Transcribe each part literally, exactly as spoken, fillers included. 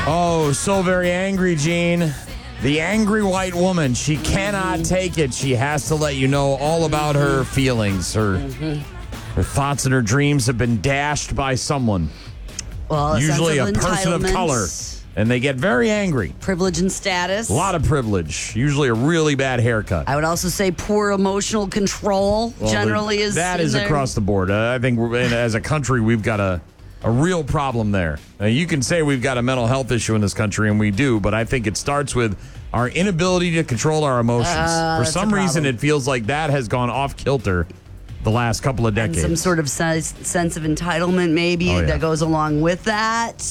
Oh, so very angry, Gene. The angry white woman. She cannot take it. She has to let you know all about her feelings. Her, mm-hmm. her thoughts and her dreams have been dashed by someone. Well, usually a, a person of color. And they get very angry. Privilege and status. A lot of privilege. Usually a really bad haircut. I would also say poor emotional control well, generally the, is That is there. across the board. Uh, I think we're, as a country, we've got a, a real problem there. Now, you can say we've got a mental health issue in this country, and we do, but I think it starts with our inability to control our emotions. Uh, For some reason, it feels like that has gone off kilter the last couple of decades. And some sort of sense, sense of entitlement maybe oh, yeah. that goes along with that.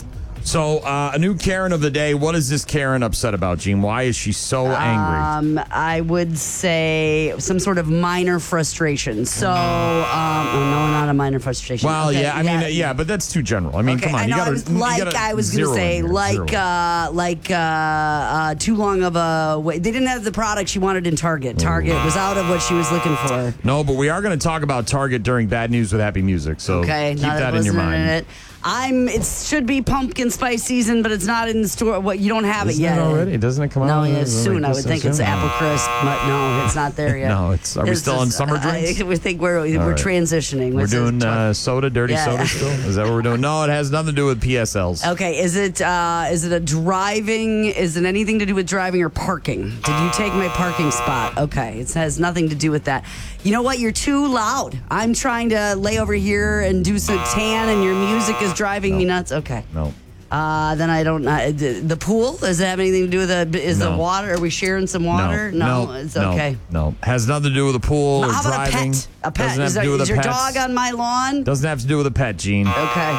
So, uh, a new Karen of the day. What is this Karen upset about, Gene? Why is she so angry? Um, I would say some sort of minor frustration. So, um, oh, no, not a minor frustration. Well, okay, yeah, I yeah. mean, yeah, but that's too general. I mean, okay, come on, I you know, got I was like I was going to say, like, uh, like uh, uh, too long of a wait. They didn't have the product she wanted in Target. Target Ooh. was out of what she was looking for. No, but we are going to talk about Target during Bad News with Happy Music. So okay, keep that in your mind. In it. I'm. It should be pumpkin spice season, but it's not in the store. What you don't have Isn't it yet it already? Doesn't it come out? No, yeah, soon. Like I would think it's apple crisp, but no, it's not there yet. no, it's. Are we it's still in just, summer drinks? I, we think we're we're right. transitioning. We're doing uh, soda, dirty yeah. soda still. Is that what we're doing? No, it has nothing to do with P S Ls. Okay, is it uh, is it a driving? Is it anything to do with driving or parking? Did you take my parking spot? Okay, it has nothing to do with that. You know what? You're too loud. I'm trying to lay over here and do some tan, and your music is driving no. me nuts. Okay. No. Uh, then I don't know. The, the pool, does it have anything to do with the, is no. the water? Are we sharing some water? No. No, no it's no, okay. No. Has nothing to do with the pool How or about driving. a pet? A pet. Doesn't have is to do with is the your pets. dog on my lawn? Doesn't have to do with a pet, Gene. Okay.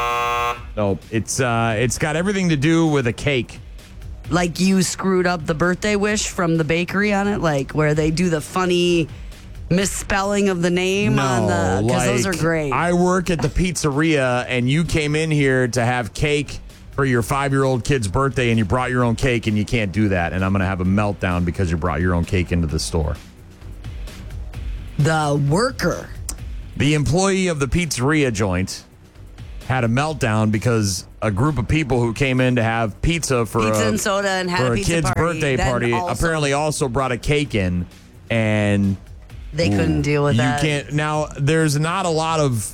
No, it's uh, it's got everything to do with a cake. Like you screwed up the birthday wish from the bakery on it? Like where they do the funny misspelling of the name no, on the, because like, those are great. I work at the pizzeria, and you came in here to have cake for your five-year-old kid's birthday, and you brought your own cake, and you can't do that, and I'm going to have a meltdown because you brought your own cake into the store. The worker. The employee of the pizzeria joint had a meltdown because a group of people who came in to have pizza for pizza a, and soda and had for a, a pizza kid's party. birthday Then party also, apparently also brought a cake in, and they couldn't deal with you that. can't. Now, there's not a lot of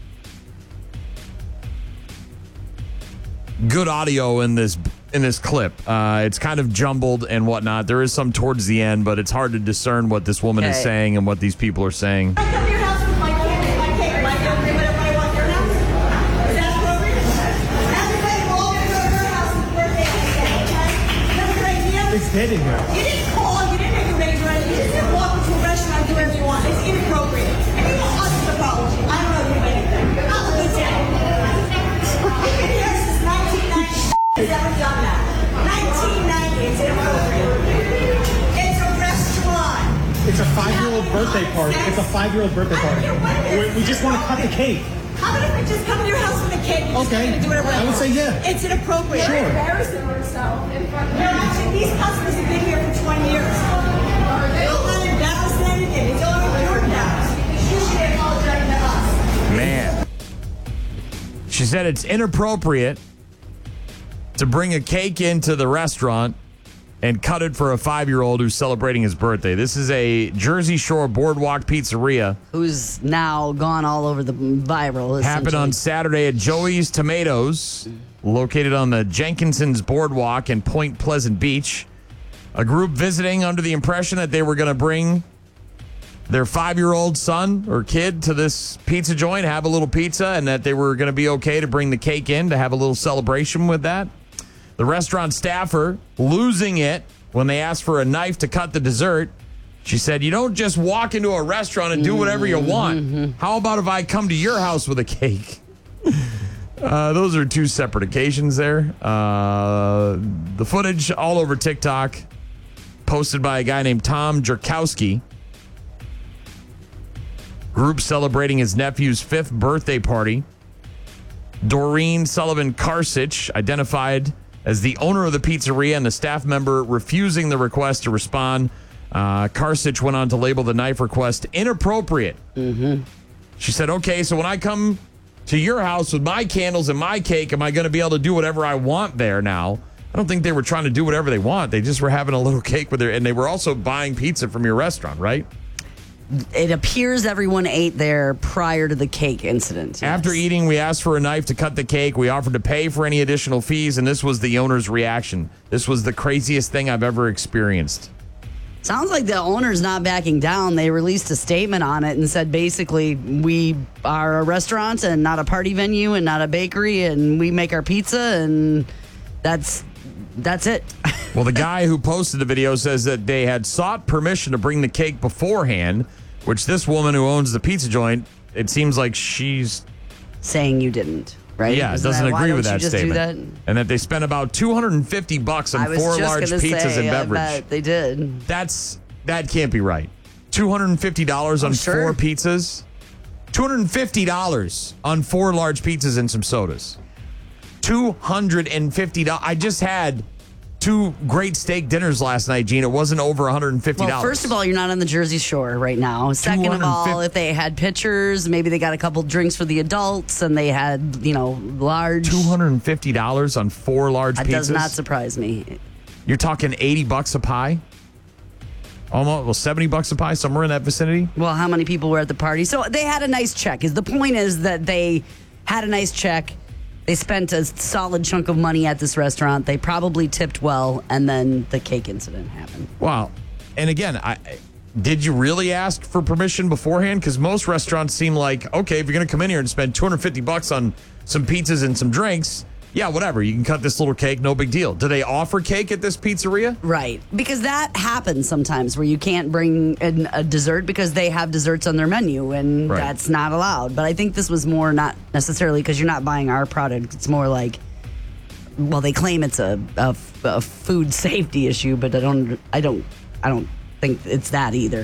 good audio in this in this clip. Uh, it's kind of jumbled and whatnot. There is some towards the end, but it's hard to discern what this woman okay. is saying and what these people are saying. I come to your house with my cake, my cake. Am I going to do whatever I want at your house? Is that appropriate? Everybody will all go to your house with birthday cake, okay? That's a good idea. It's dead in here. You didn't call, you didn't make arrangements, you just didn't walk into a restaurant and do whatever you want. It's inappropriate. And you want us to apology. I don't know you anything. You're not a good day. You've been here since nineteen ninety. Has ever done that. nineteen ninety, it's inappropriate. It's a restaurant. It's a five-year-old birthday party. It's a five-year-old birthday party. We, we just want to cut the cake. How about if we just come to your house with a cake? And Okay. Just do whatever I would say yeah. It's inappropriate. Sure. You're embarrassing yourself in front of actually, these customers have been here for twenty years. You're not embarrassed anything. It's only you're embarrassed. You should be apologizing to us. Man. She said it's inappropriate to bring a cake into the restaurant and cut it for a five-year-old who's celebrating his birthday. This is a Jersey Shore Boardwalk pizzeria. Who's now gone all over the viral. Happened on Saturday at Joey's Tomatoes, located on the Jenkinson's Boardwalk in Point Pleasant Beach. A group visiting under the impression that they were going to bring their five-year-old son or kid to this pizza joint, have a little pizza, and that they were going to be okay to bring the cake in to have a little celebration with that. The restaurant staffer losing it when they asked for a knife to cut the dessert. She said, you don't just walk into a restaurant and do whatever you want. Mm-hmm. How about if I come to your house with a cake? uh, those are two separate occasions there. Uh, the footage all over TikTok, posted by a guy named Tom Jerkowski. Group celebrating his nephew's fifth birthday party. Doreen Sullivan Karsich, identified as the owner of the pizzeria and the staff member refusing the request to respond. Uh, Karsich went on to label the knife request inappropriate. Mm-hmm. She said, okay, so when I come to your house with my candles and my cake. Am I going to be able to do whatever I want there now? I don't think they were trying to do whatever they want. They just were having a little cake with their, and they were also buying pizza from your restaurant, right? It appears everyone ate there prior to the cake incident. Yes. After eating, we asked for a knife to cut the cake. We offered to pay for any additional fees, and this was the owner's reaction. This was the craziest thing I've ever experienced. Sounds like the owner's not backing down. They released a statement on it and said basically, we are a restaurant and not a party venue and not a bakery, and we make our pizza, and that's that's it. Well, the guy who posted the video says that they had sought permission to bring the cake beforehand, which this woman who owns the pizza joint, it seems like she's saying you didn't, right? Yeah, Isn't doesn't that, why agree don't with you that just do statement. that? And that they spent about two hundred fifty bucks on I was four just large gonna pizzas say, and I beverage. bet they did. That's that can't be right. two hundred fifty dollars on Oh, sure. four pizzas. two hundred fifty dollars on four large pizzas and some sodas. two hundred fifty dollars. I just had two great steak dinners last night, Gene. It wasn't over one hundred fifty dollars. Well, first of all, you're not on the Jersey Shore right now. Second of all, if they had pitchers, maybe they got a couple drinks for the adults, and they had, you know, large. two hundred fifty dollars on four large That pizzas. does not surprise me. You're talking eighty bucks a pie? Almost, well, seventy bucks a pie, somewhere in that vicinity? Well, how many people were at the party? So they had a nice check. Is the point is that they had a nice check. They spent a solid chunk of money at this restaurant. They probably tipped well, and then the cake incident happened. Wow. And again, I did you really ask for permission beforehand? Because most restaurants seem like, okay, if you're going to come in here and spend two hundred fifty bucks on some pizzas and some drinks, yeah, whatever. You can cut this little cake, no big deal. Do they offer cake at this pizzeria? Right. Because that happens sometimes where you can't bring in a dessert because they have desserts on their menu, and Right. that's not allowed. But I think this was more not necessarily because you're not buying our product. It's more like, well, they claim it's a, a, a food safety issue, but I don't, I don't, I don't think it's that either.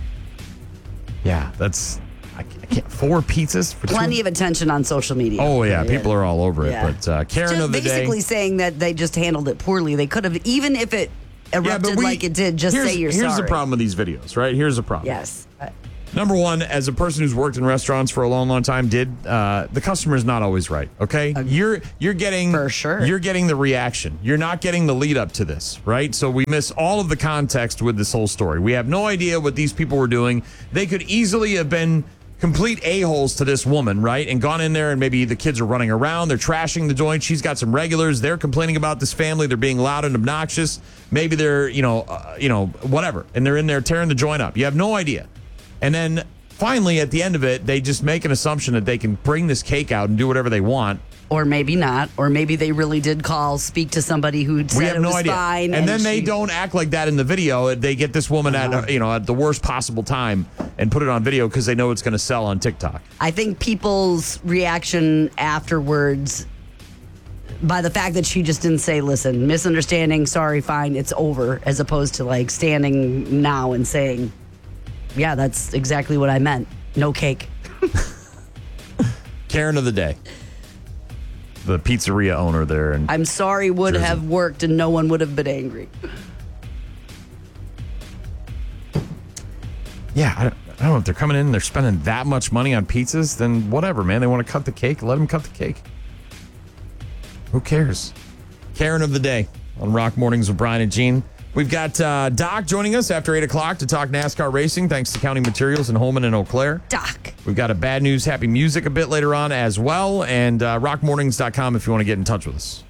Yeah, that's I can't, four pizzas for Plenty two? of attention on social media. Oh yeah, people are all over it. Yeah. But uh, Karen Just of the day, basically saying that they just handled it poorly. They could have, even if it yeah, erupted but we, like it did, just here's, say you're here's sorry. the problem with these videos, right? Here's the problem. Yes. Number one, as a person who's worked in restaurants for a long, long time, did uh, the customer is not always right. Okay, you're you're getting For sure. You're getting the reaction. You're not getting the lead up to this, right? So we miss all of the context with this whole story. We have no idea what these people were doing. They could easily have been complete a-holes to this woman, right? And gone in there and maybe the kids are running around. They're trashing the joint. She's got some regulars. They're complaining about this family. They're being loud and obnoxious. Maybe they're, you know, uh, you know, whatever. And they're in there tearing the joint up. You have no idea. And then finally, at the end of it, they just make an assumption that they can bring this cake out and do whatever they want. Or maybe not. Or maybe they really did call, speak to somebody who said We have it no was idea. fine. And, then they she- don't act like that in the video. They get this woman Uh-huh. at, uh, you know, at the worst possible time and put it on video because they know it's going to sell on TikTok. I think people's reaction afterwards, by the fact that she just didn't say, listen, misunderstanding, sorry, fine, it's over, as opposed to like standing now and saying, yeah, that's exactly what I meant. No cake. Karen of the day. The pizzeria owner there. And I'm sorry would Jersey. have worked and no one would have been angry. yeah, I don't, I don't know if they're coming in and they're spending that much money on pizzas, then whatever, man. They want to cut the cake. Let them cut the cake. Who cares? Karen of the day on Rock Mornings with Brian and Gene. We've got uh, Doc joining us after eight o'clock to talk NASCAR racing, thanks to County Materials in Holman and Eau Claire. Doc. We've got a bad news, happy music a bit later on as well, and uh, rock mornings dot com if you want to get in touch with us.